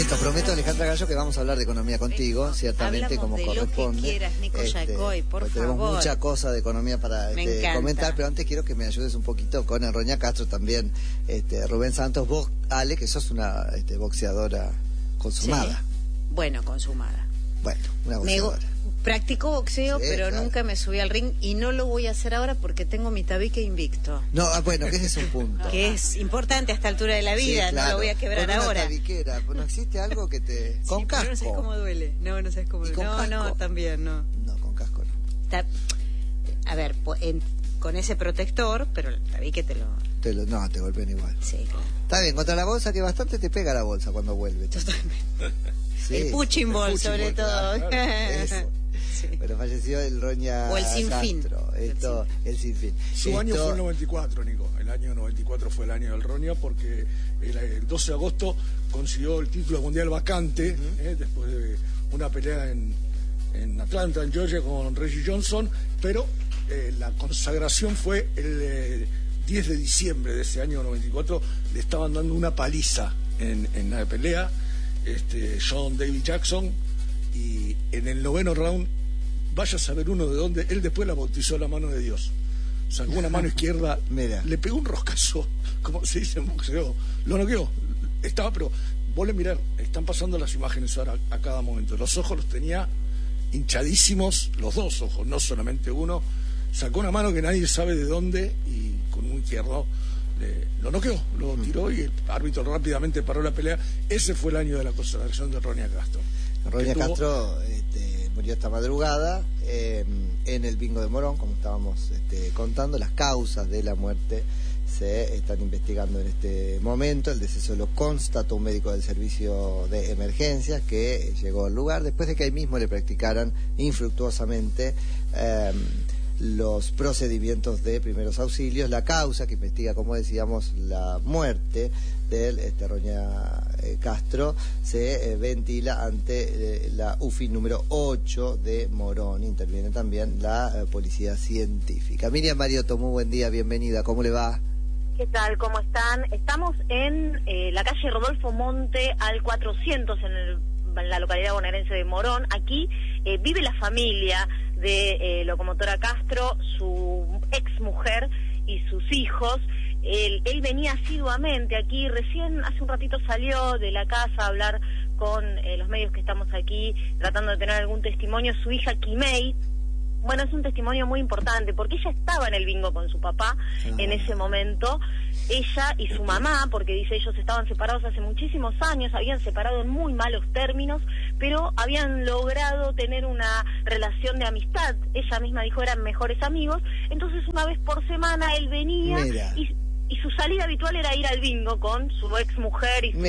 Listo, prometo, Alejandra Gallo, que vamos a hablar de economía contigo, ciertamente, hablamos como de corresponde. Lo que quieras, Nico Yacoy, por favor. Tenemos mucha cosa de economía para comentar, pero antes quiero que me ayudes un poquito con Roña Castro también, Rubén Santos, vos, Ale, que sos una boxeadora consumada. Sí. Bueno, consumada. Bueno, una boxeadora. Practico boxeo, sí, pero claro. Nunca me subí al ring y no lo voy a hacer ahora porque tengo mi tabique invicto. No, bueno, que ese es un punto. Que es importante a esta altura de la vida, sí, claro. No lo voy a quebrar con una ahora. Tabiquera, ¿no existe algo que te... con sí, casco? No sabes cómo duele. No sabes cómo duele. No, también no. No, con casco no. A ver, con ese protector, pero el tabique te golpean igual. Sí, claro. Está bien, contra la bolsa, que bastante te pega la bolsa cuando vuelve. Totalmente. Sí, el punching ball, sobre todo. Eso. Sí. Pero falleció el Roña o el Sinfín. El Sinfín. Su año fue el 94, Nico. El año 94 fue el año del Roña porque el 12 de agosto consiguió el título mundial vacante, después de una pelea en Atlanta, en Georgia, con Reggie Johnson, pero la consagración fue el 10 de diciembre de ese año 94. Le estaban dando una paliza en la pelea, John David Jackson, y en el 9º round, vaya a saber uno de dónde, él después la bautizó la mano de Dios. Sacó una mano izquierda, le pegó un roscazo, como se dice en boxeo, lo noqueó. Pero vos le mirá, están pasando las imágenes ahora a cada momento. Los ojos los tenía hinchadísimos, los dos ojos, no solamente uno. Sacó una mano que nadie sabe de dónde y con un izquierdo lo noqueó, lo tiró y el árbitro rápidamente paró la pelea. Ese fue el año de la consagración de Roña Castro. Roña Castro murió esta madrugada en el bingo de Morón, como estábamos contando. Las causas de la muerte se están investigando en este momento. El deceso lo constató un médico del servicio de emergencias que llegó al lugar después de que ahí mismo le practicaran infructuosamente los procedimientos de primeros auxilios. La causa que investiga, como decíamos, la muerte del Roña Castro se ventila ante la UFI número 8 de Morón. Interviene también la policía científica. Miriam Mariotto, muy buen día, bienvenida, ¿cómo le va? ¿Qué tal? ¿Cómo están? Estamos en la calle Rodolfo Monte al 400 en la localidad bonaerense de Morón. Aquí vive la familia de Locomotora Castro, su ex mujer y sus hijos. Él venía asiduamente aquí, recién hace un ratito salió de la casa a hablar con los medios que estamos aquí tratando de tener algún testimonio. Su hija Kimei, bueno, es un testimonio muy importante porque ella estaba en el bingo con su papá en ese momento, ella y su mamá, porque dice ellos estaban separados hace muchísimos años, habían separado en muy malos términos, pero habían logrado tener una relación de amistad. Ella misma dijo eran mejores amigos. Entonces una vez por semana él venía y su salida habitual era ir al bingo con su ex mujer y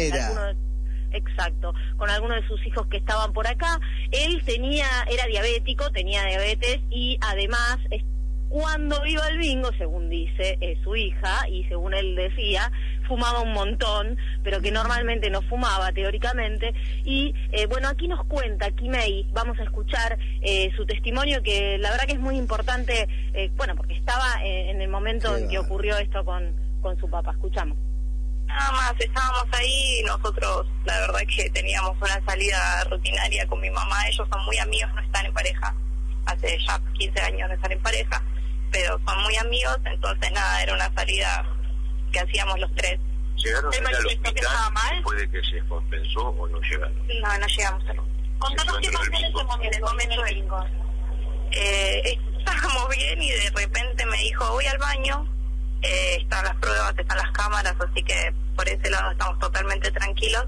con algunos de sus hijos que estaban por acá. Él era diabético, tenía diabetes y además cuando iba al bingo, según dice su hija y según él decía, fumaba un montón, pero que normalmente no fumaba teóricamente. Y bueno, aquí nos cuenta Kimei, vamos a escuchar su testimonio, que la verdad que es muy importante, porque estaba en el momento en que ocurrió esto con su papá. Escuchamos. Nada más, estábamos ahí y nosotros, la verdad que teníamos una salida rutinaria con mi mamá. Ellos son muy amigos, no están en pareja, hace ya 15 años no están en pareja, pero son muy amigos, entonces nada, era una salida que hacíamos los tres. ¿Llegaron al hospital después de que se compensó o no llegaron? No llegamos a Contanos qué pasó en el momento del bingo. Estábamos bien y de repente me dijo, voy al baño. Están las pruebas, están las cámaras, así que por ese lado estamos totalmente tranquilos.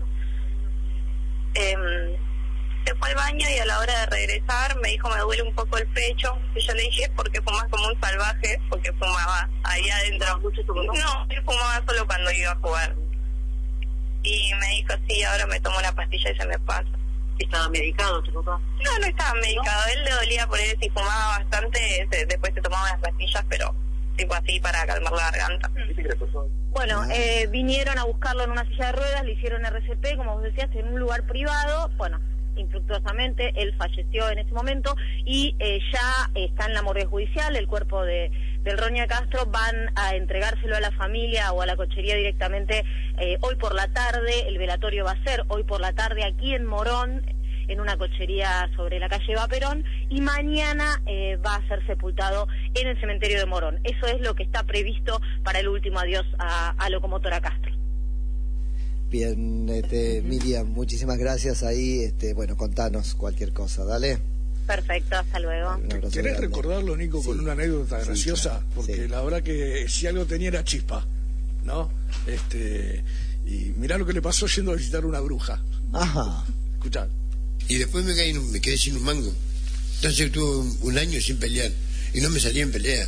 Se fue al baño y a la hora de regresar me dijo, me duele un poco el pecho. Y yo le dije, porque fumas como un salvaje, porque fumaba ahí adentro. No, él fumaba solo cuando iba a jugar. Y me dijo, sí, ahora me tomo una pastilla y se me pasa. ¿Estaba medicado tu papá? No estaba medicado. ¿No? Él le dolía por él, si fumaba bastante, después se tomaba las pastillas, pero tipo así para calmar la garganta. Bueno, vinieron a buscarlo en una silla de ruedas, le hicieron RCP, como vos decías, en un lugar privado. Bueno, infructuosamente, él falleció en ese momento y ya está en la morgue judicial, el cuerpo del Roña Castro, van a entregárselo a la familia o a la cochería directamente hoy por la tarde. El velatorio va a ser hoy por la tarde aquí en Morón, en una cochería sobre la calle Vaperón, y mañana va a ser sepultado en el cementerio de Morón. Eso es lo que está previsto para el último adiós a Locomotora Castro. Bien, Miriam, muchísimas gracias ahí. Bueno, contanos cualquier cosa, dale. Perfecto, hasta luego. ¿Querés recordarlo, Nico, con una anécdota graciosa? Claro, porque la verdad que si algo tenía era chispa, ¿no? Y mirá lo que le pasó yendo a visitar una bruja. Ajá. Escuchá. Y después me quedé sin un mango. Entonces estuve un año sin pelear. Y no me salía en pelea.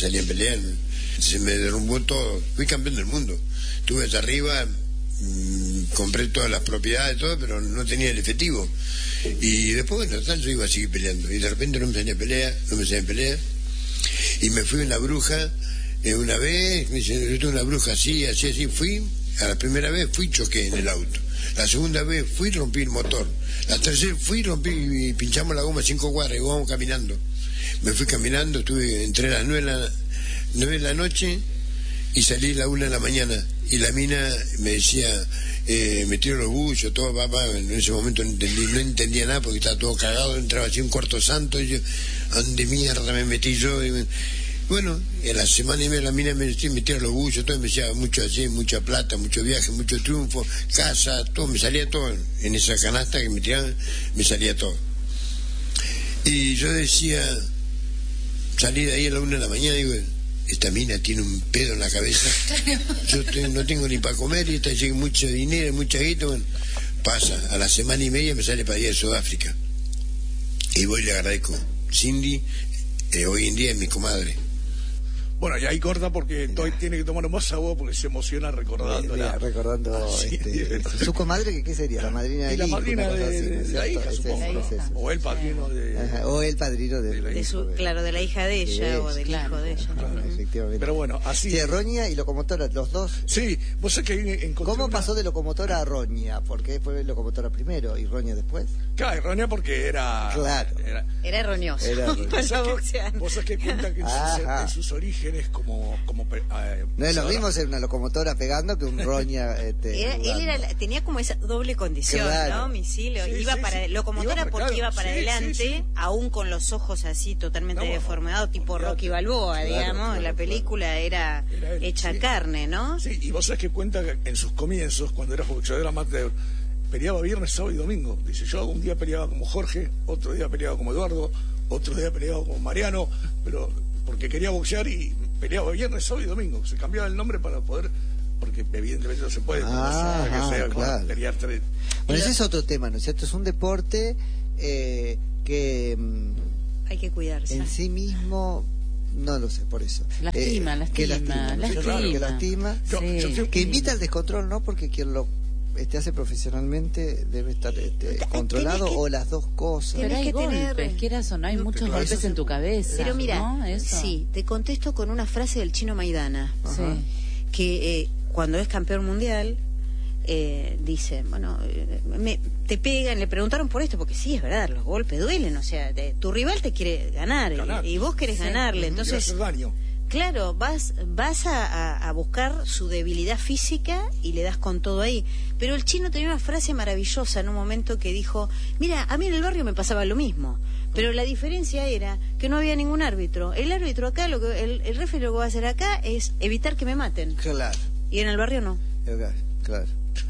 Se me derrumbó todo. Fui campeón del mundo. Estuve hasta arriba, compré todas las propiedades, todo, pero no tenía el efectivo. Y después, bueno, yo iba a seguir peleando. Y de repente no me salía en pelea. Y me fui a una bruja una vez. Me dice, yo tuve una bruja así. Fui. A la primera vez fui, choqué en el auto. La segunda vez fui, rompí el motor. La tercera fui, rompí y pinchamos la goma 5 cuadras y vamos caminando. Me fui caminando, entré a las 9 de la noche y salí a la 1 de la mañana. Y la mina me decía, me tiro los buchos, todo, papá. En ese momento no entendía nada porque estaba todo cagado, entraba así un cuarto santo y yo, ¿a dónde mierda me metí yo? Bueno, en la semana y media la mina me tira los bullos, todo, me decía mucho así, mucha plata, mucho viaje, mucho triunfo, casa, todo, me salía todo. En esa canasta que me tiraban, me salía todo. Y yo decía, salí de ahí a la 1 de la mañana y digo, esta mina tiene un pedo en la cabeza, yo no tengo ni para comer y esta llega mucho dinero, mucha guita, bueno, pasa, a la semana y media me sale para ir a Sudáfrica. Y voy y le agradezco. Cindy, hoy en día es mi comadre. Bueno, y ahí corta porque tiene que tomar más agua porque se emociona recordándola. Recordando su comadre, ¿qué sería? La madrina del hijo. La madrina de la hija, supongo, ¿no? O el padrino de... o el padrino de la hija. Claro, de la hija de ella o del hijo de ella. Claro, efectivamente. Pero bueno, así... Sí, Roña y Locomotora, los dos. Sí, vos sabés que ¿Cómo pasó de Locomotora a Roña? ¿Por qué fue Locomotora primero y Roña después? Claro, Roña porque era... Claro. Era erroneoso. Vos sabés que cuenta que en sus orígenes como no es lo mismo ser una locomotora pegando que un Roña. Él tenía como esa doble condición, claro, ¿no? Misilio. Sí, iba para locomotora porque iba para adelante, aún con los ojos así totalmente deformados, tipo Rocky Balboa, digamos. La película era hecha carne, ¿no? Sí, y vos sabés que cuenta que en sus comienzos, cuando era boxeador amateur, peleaba viernes, sábado y domingo. Dice, yo un día peleaba como Jorge, otro día peleaba como Eduardo, otro día peleaba como Mariano, pero porque quería boxear y peleaba viernes, sábado y domingo. Se cambiaba el nombre para poder, porque evidentemente no se puede. Claro. Bueno, ese es otro tema, ¿no es cierto? Es un deporte que... hay que cuidarse. En sí mismo... No lo sé, por eso. Lastima. Que lastima. Que invita al descontrol, ¿no? Porque quien lo hace profesionalmente debe estar controlado, o las dos cosas. Pero hay golpes, quieras o no, hay muchos golpes en tu cabeza. Pero mira, ¿no? sí, te contesto con una frase del Chino Maidana, que cuando es campeón mundial dice, bueno, te pegan, le preguntaron por esto, porque sí, es verdad, los golpes duelen, o sea, tu rival te quiere ganar. Y vos querés ganarle, entonces... hacer daño. Claro, vas a buscar su debilidad física y le das con todo ahí. Pero el Chino tenía una frase maravillosa en un momento que dijo, mira, a mí en el barrio me pasaba lo mismo, pero la diferencia era que no había ningún árbitro. El árbitro acá, el referee lo que va a hacer acá es evitar que me maten. Claro. Y en el barrio no. Claro.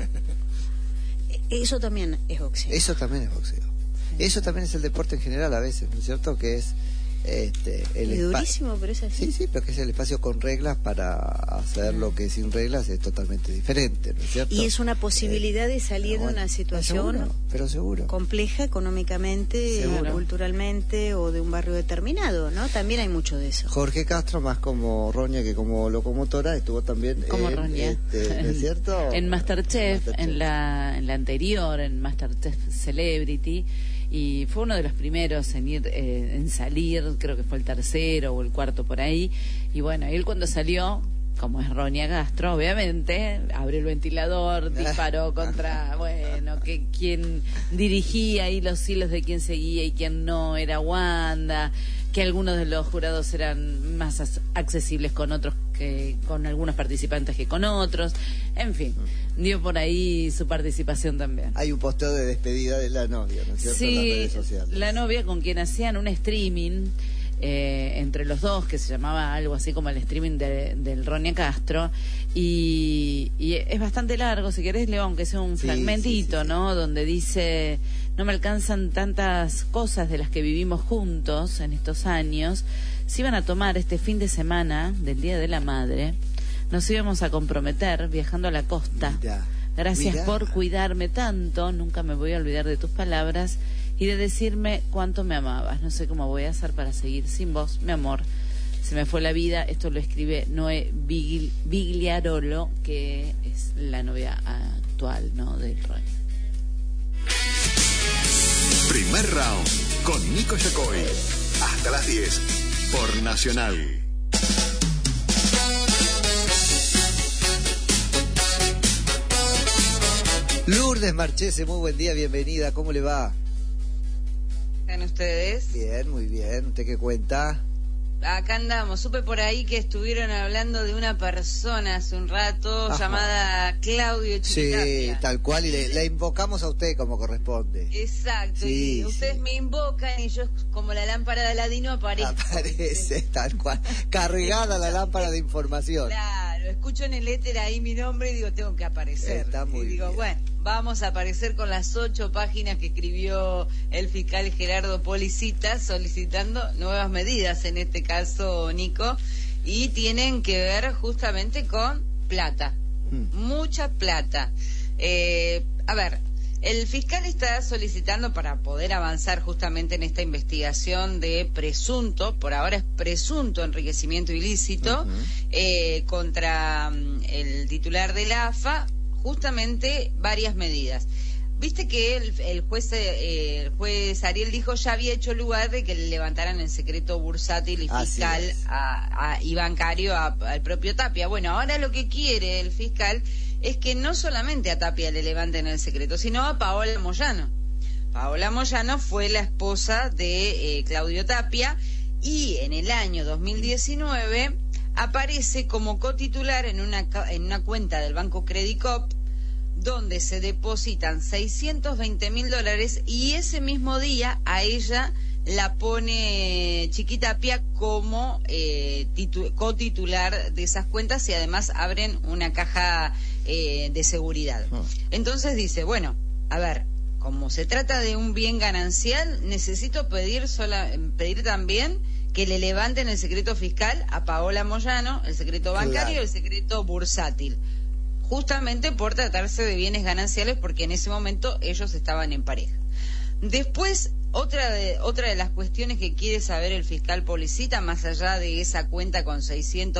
Eso también es boxeo. Eso también es boxeo. Eso también es el deporte en general a veces, ¿no es cierto? Que es... es durísimo, pero es así. Sí, pero que es el espacio con reglas para hacer lo que sin reglas es totalmente diferente, ¿no es cierto? Y es una posibilidad de salir de una situación seguro. compleja económicamente, culturalmente, o de un barrio determinado, ¿no? También hay mucho de eso. Jorge Castro, más como Roña que como locomotora, estuvo también como Roña. ¿no es cierto? En Masterchef, en la anterior, en Masterchef Celebrity. Y fue uno de los primeros en salir, creo que fue el tercero o el cuarto por ahí. Y bueno, él cuando salió como es Ronia Castro, obviamente, abrió el ventilador, disparó contra, bueno, que quien dirigía ahí los hilos de quién seguía y quién no era Wanda, que algunos de los jurados eran más accesibles con otros que con algunos participantes que con otros, en fin, dio por ahí su participación también. Hay un posteo de despedida de la novia, ¿no es cierto? Sí, en las redes sociales. La novia con quien hacían un streaming entre los dos, que se llamaba algo así como el streaming del Ronia Castro, y es bastante largo. Si querés leo aunque sea un fragmentito, sí. ¿No? Donde dice: no me alcanzan tantas cosas de las que vivimos juntos en estos años. Si iban a tomar este fin de semana del Día de la Madre, nos íbamos a comprometer viajando a la costa. Gracias por cuidarme tanto, nunca me voy a olvidar de tus palabras y de decirme cuánto me amabas. No sé cómo voy a hacer para seguir sin vos, mi amor. Se me fue la vida. Esto lo escribe Noé Vigliarolo, que es la novia actual, ¿no?, del Roy. Primer round con Nico Yacoy. Hasta las 10 por Nacional. Lourdes Marchese, muy buen día, bienvenida. ¿Cómo le va? ¿Están ustedes? Bien, muy bien. ¿Usted qué cuenta? Acá andamos. Supe por ahí que estuvieron hablando de una persona hace un rato llamada Claudio Chiquitapia. Sí, tal cual, y la invocamos a usted como corresponde. Exacto, sí, y ustedes me invocan y yo, como la lámpara de Aladino, aparece, tal cual, cargada la lámpara de información. Claro, escucho en el éter ahí mi nombre y digo, tengo que aparecer. Está muy digo, bien. Bueno, vamos a aparecer con las 8 páginas que escribió el fiscal Gerardo Policita solicitando nuevas medidas, en este caso, Nico, y tienen que ver justamente con plata, mucha plata. A ver, el fiscal está solicitando, para poder avanzar justamente en esta investigación de presunto, por ahora es presunto enriquecimiento ilícito, contra el titular de la AFA, justamente varias medidas. Viste que el juez Ariel dijo ya había hecho lugar de que le levantaran el secreto bursátil y fiscal y bancario al propio Tapia. Bueno, ahora lo que quiere el fiscal es que no solamente a Tapia le levanten el secreto, sino a Paola Moyano. Paola Moyano fue la esposa de Claudio Tapia y en el año 2019 aparece como cotitular en una cuenta del Banco Credit Corp, donde se depositan $620.000 y ese mismo día a ella la pone Chiquitapia como cotitular de esas cuentas y además abren una caja de seguridad. Entonces dice, bueno, a ver, como se trata de un bien ganancial, necesito pedir también que le levanten el secreto fiscal a Paola Moyano, el secreto bancario y el secreto bursátil, justamente por tratarse de bienes gananciales, porque en ese momento ellos estaban en pareja. Después, otra de las cuestiones que quiere saber el fiscal Policita, más allá de esa cuenta con 600